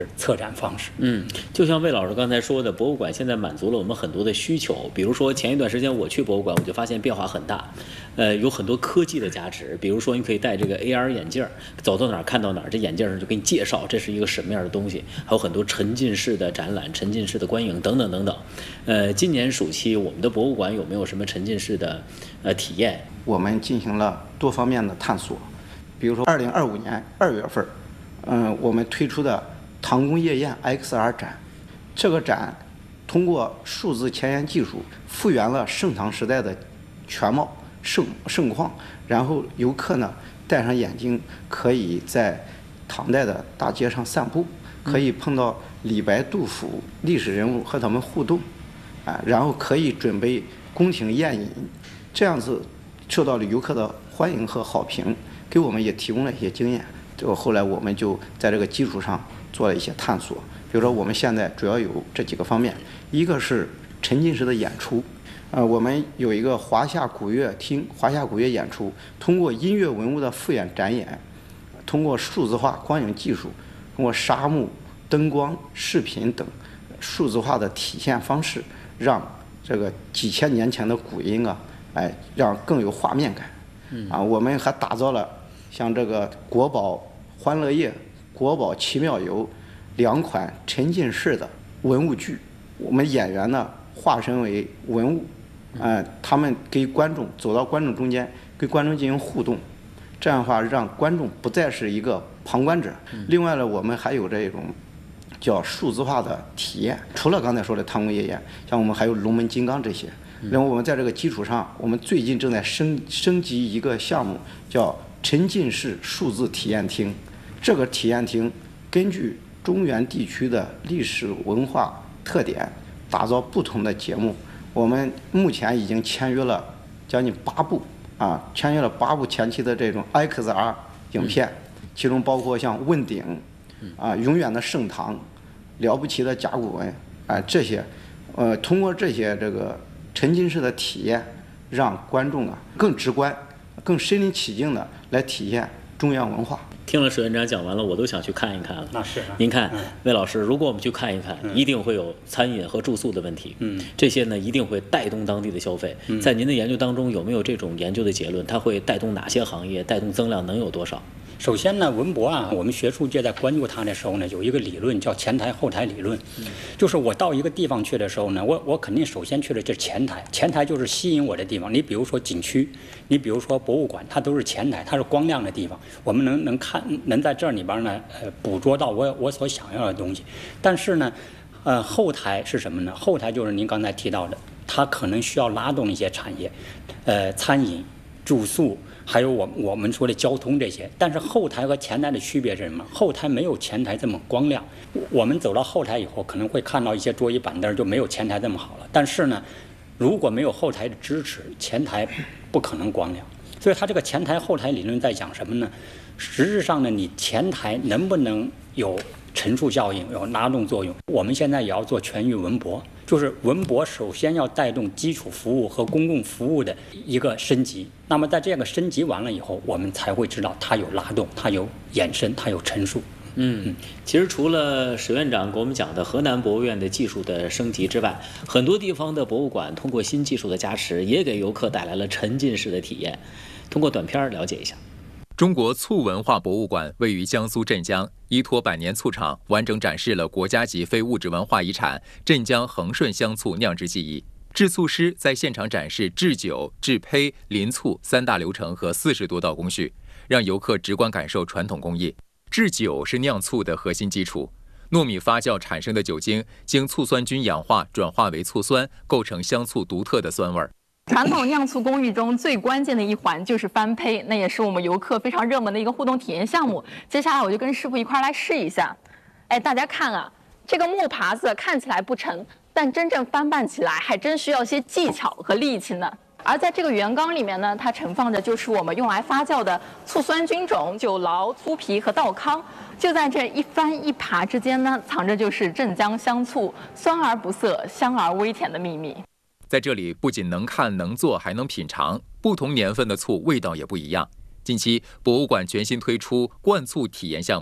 策展方式。 就像魏老师刚才说的，博物馆现在满足了我们很多的需求。比如说前一段时间我去博物馆，我就发现变化很大，有很多科技的价值。比如说你可以戴这个 AR 眼镜，走到哪儿看到哪儿，这眼镜上就给你介绍这是一个什么样的东西，还有很多沉浸式的展览、沉浸式的观影等等等等。今年暑期我们的博物馆有没有什么沉浸式的体验？ 我们进行了多方面的探索，比如说2025年2月份，我们推出的唐宫夜宴 XR 展，这个展通过数字前沿技术复原了盛唐时代的全貌盛况，然后游客呢戴上眼镜，可以在唐代的大街上散步，可以碰到李白、杜甫历史人物和他们互动，然后可以准备宫廷宴饮，这样子受到了游客的欢迎和好评，给我们也提供了一些经验。这个后来我们就在这个基础上做了一些探索，比如说我们现在主要有这几个方面，一个是沉浸式的演出，我们有一个华夏古乐厅、华夏古乐演出，通过音乐文物的复原展演，通过数字化光影技术，通过沙幕、灯光、视频等数字化的体现方式，让这个几千年前的古音让更有画面感。我们还打造了像这个国宝欢乐夜、国宝奇妙游2款沉浸式的文物剧，我们演员呢化身为文物，他们给观众走到观众中间，跟观众进行互动，这样的话让观众不再是一个旁观者。另外呢，我们还有这种叫数字化的体验，除了刚才说的唐宫夜宴，像我们还有龙门金刚这些。然后我们在这个基础上，我们最近正在升级一个项目，叫沉浸式数字体验厅。这个体验厅根据中原地区的历史文化特点，打造不同的节目。我们目前已经签约了将近8部签约了8部前期的这种 XR 影片，其中包括像问鼎永远的盛唐、了不起的甲骨文这些，通过这些这个沉浸式的体验，让观众更直观、更身临其境的来体验中原文化。 听了史院长讲完了，我都想去看一看了。 那是您看，魏老师，如果我们去看一看，一定会有餐饮和住宿的问题。这些呢一定会带动当地的消费。在您的研究当中，有没有这种研究的结论？它会带动哪些行业？带动增量能有多少？ 首先呢，文博我们学术界在关注它的时候呢，有一个理论叫前台后台理论，就是我到一个地方去的时候呢，我肯定首先去的就是前台，前台就是吸引我的地方。你比如说景区，你比如说博物馆，它都是前台，它是光亮的地方，我们能在这里边呢，捕捉到我所想要的东西。但是呢，后台是什么呢？后台就是您刚才提到的，它可能需要拉动一些产业，餐饮、住宿。还有我们说的交通这些，但是后台和前台的区别是什么？后台没有前台这么光亮。我们走到后台以后，可能会看到一些桌椅板凳就没有前台这么好了。但是呢，如果没有后台的支持，前台不可能光亮。所以它这个前台后台理论在讲什么呢？实质上呢，你前台能不能有乘数效应，有拉动作用？我们现在也要做全域文博。就是文博首先要带动基础服务和公共服务的一个升级，那么在这个升级完了以后，我们才会知道它有拉动，它有衍生，它有陈述。 其实除了史院长给我们讲的河南博物院的技术的升级之外，很多地方的博物馆通过新技术的加持，也给游客带来了沉浸式的体验。通过短片了解一下。 中国醋文化博物馆位于江苏镇江，依托百年醋厂，完整展示了国家级非物质文化遗产镇江恒顺香醋酿制技艺。制醋师在现场展示制酒、制胚、淋醋3大流程和40多道工序，让游客直观感受传统工艺。制酒是酿醋的核心基础，糯米发酵产生的酒精经醋酸菌氧化转化为醋酸，构成香醋独特的酸味。 传统酿醋工艺中最关键的一环就是翻胚，那也是我们游客非常热门的一个互动体验项目。接下来我就跟师傅一块来试一下。大家看这个木耙子看起来不沉，但真正翻拌起来还真需要些技巧和力气呢。而在这个圆缸里面呢，它盛放着就是我们用来发酵的醋酸菌种、酒醪、粗皮和稻糠。就在这一翻一耙之间呢，藏着就是镇江香醋酸而不涩、香而微甜的秘密。 在这里不仅能看能做，还能品尝，不同年份的醋味道也不一样。近期博物馆全新推出灌醋体验项目，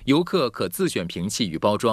游客可自选瓶器与包装。